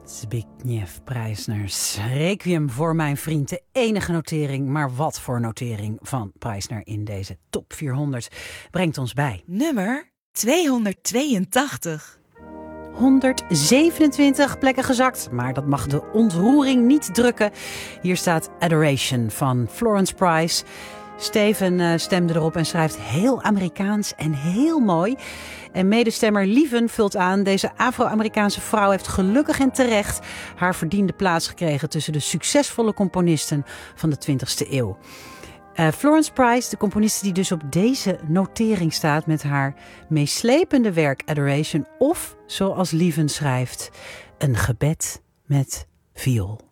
Zbigniew Preisners Requiem voor mijn vriend. De enige notering, maar wat voor notering van Preisner in deze top 400 brengt ons bij. Nummer 282. 127 plekken gezakt, maar dat mag de ontroering niet drukken. Hier staat Adoration van Florence Price. Steven stemde erop en schrijft heel Amerikaans en heel mooi. En medestemmer Lieven vult aan: deze Afro-Amerikaanse vrouw heeft gelukkig en terecht haar verdiende plaats gekregen tussen de succesvolle componisten van de 20e eeuw. Florence Price, de componiste die dus op deze notering staat met haar meeslepende werk Adoration, of zoals Lieven schrijft, een gebed met viool.